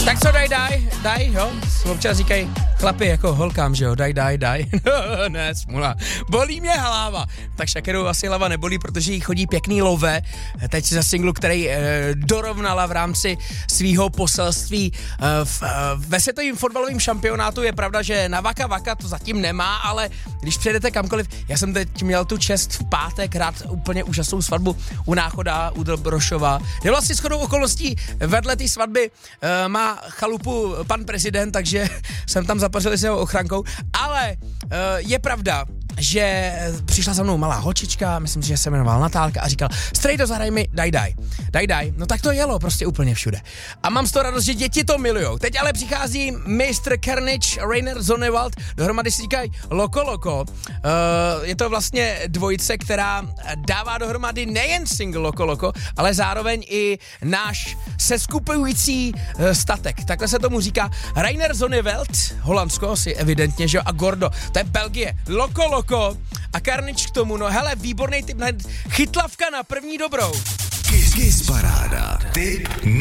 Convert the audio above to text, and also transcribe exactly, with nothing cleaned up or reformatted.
Tak co daj, daj, daj, jo? Občas říkají chlapi jako holkám, že jo, daj, daj, daj. Ne, smula. Bolí mě hlava. Tak Shakiru asi hlava nebolí, protože jí chodí pěkný love. Teď za singlu, který e, dorovnala v rámci svýho poselství e, v, e, ve světovém fotbalovém šampionátu. Je pravda, že na Vaka Vaka to zatím nemá, ale když přijedete kamkoliv, já jsem teď měl tu čest v pátek hrát úplně úžasnou svatbu u Náchoda, u Dobrošova. Je vlastně shodou okolností vedle té svatby e, má chalupu pan prezident, takže jsem tam zapařil s jeho ochrankou, ale uh, je pravda, že přišla za mnou malá holčička, myslím si, že se jmenovala Natálka a říkal, strejdo, zahraj mi, daj, daj, daj, daj. No tak to jelo prostě úplně všude. A mám z toho radost, že děti to milujou. Teď ale přichází mistr Carnage, Rainer Zonnevald, dohromady si říkají Loko Loko. Uh, je to vlastně dvojice, která dává dohromady nejen single Loko Loko, ale zároveň i náš seskupující uh, statek. Takhle se tomu říká. Rainer Zonnevald, Holandsko si evidentně, že jo, a Gordo, to je Belgie. Loko Loko a Carnage k tomu, no hele, výborný tip, chytlavka na první dobrou. Kiss Kiss paráda. Tip